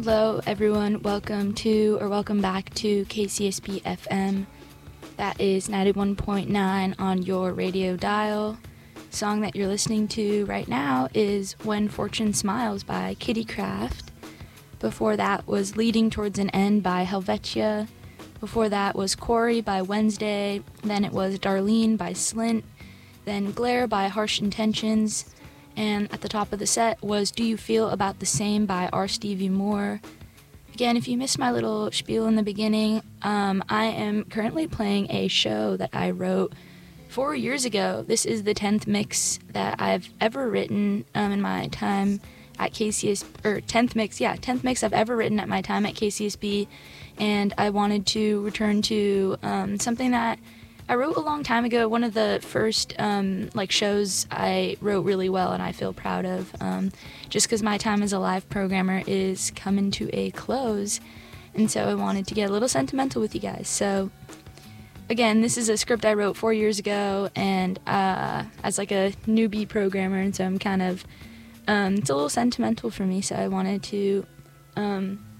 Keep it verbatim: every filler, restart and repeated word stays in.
Hello, everyone. Welcome to, or welcome back to K C S B F M. That is ninety-one point nine on your radio dial. The song that you're listening to right now is When Fortune Smiles by Kitty Craft. Before that was Leading Towards an End by Helvetia. Before that was Quarry by Wednesday. Then it was Darlene by Slint. Then Glare by Harsh Intentions. And at the top of the set was Do You Feel About the Same by R. Stevie Moore. Again, if you missed my little spiel in the beginning, um, I am currently playing a show that I wrote four years ago. This is the tenth mix that I've ever written um, in my time at K C S B, or tenth mix, yeah, tenth mix I've ever written at my time at K C S B, and I wanted to return to um, something that I wrote a long time ago. One of the first um, like shows I wrote really well and I feel proud of, um, just because my time as a live programmer is coming to a close, and so I wanted to get a little sentimental with you guys. So again, this is a script I wrote four years ago, and uh, as like a newbie programmer, and so I'm kind of um, it's a little sentimental for me. So I wanted to um,